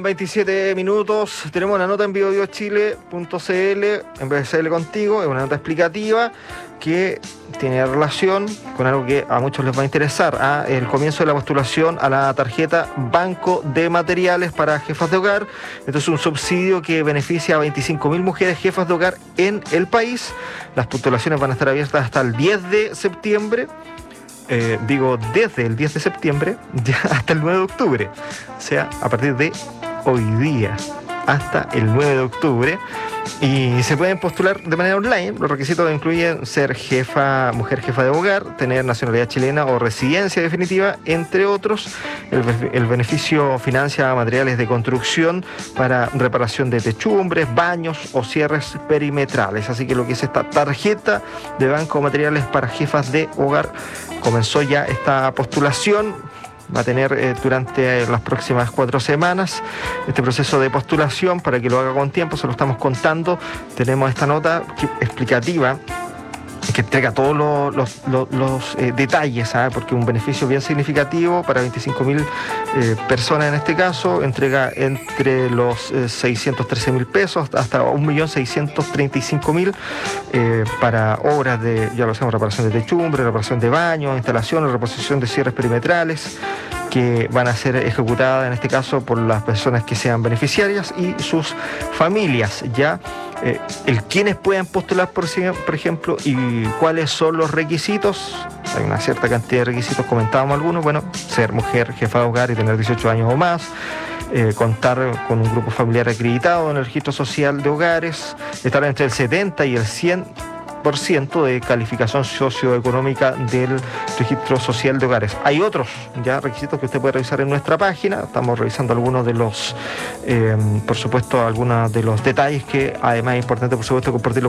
27 minutos, tenemos una nota en biobiochile.cl, en BCL Contigo, es una nota explicativa que tiene relación con algo que a muchos les va a interesar, el comienzo de la postulación a la tarjeta Banco de Materiales para Jefas de Hogar. Esto es un subsidio que beneficia a 25.000 mujeres jefas de hogar en el país. Las postulaciones van a estar abiertas hasta el 10 de septiembre. Desde el 10 de septiembre ya hasta el 9 de octubre, o sea, a partir de hoy día hasta el 9 de octubre, y se pueden postular de manera online. Los requisitos incluyen ser mujer jefa de hogar, tener nacionalidad chilena o residencia definitiva, entre otros. El beneficio financia materiales de construcción para reparación de techumbres, baños o cierres perimetrales. Así que lo que es esta tarjeta de Banco de Materiales para Jefas de Hogar, comenzó ya esta postulación. Va a tener durante las próximas 4 semanas este proceso de postulación. Para que lo haga con tiempo, se lo estamos contando. Tenemos esta nota explicativa que entrega todos los detalles, porque es un beneficio bien significativo para 25.000 personas en este caso. Entrega entre los 613.000 pesos hasta 1.635.000 para obras de, ya lo sabemos, reparación de techumbre, reparación de baños, instalaciones, reposición de cierres perimetrales, que van a ser ejecutadas en este caso por las personas que sean beneficiarias y sus familias. Ya quienes pueden postular, por ejemplo, y cuáles son los requisitos. Hay una cierta cantidad de requisitos, comentábamos algunos. Bueno, ser mujer jefa de hogar y tener 18 años o más, contar con un grupo familiar acreditado en el registro social de hogares, estar entre el 70 y el 100% de calificación socioeconómica del registro social de hogares. Hay otros ya requisitos que usted puede revisar en nuestra página. Estamos revisando algunos de los, por supuesto, algunos de los detalles que además es importante, por supuesto, compartirlo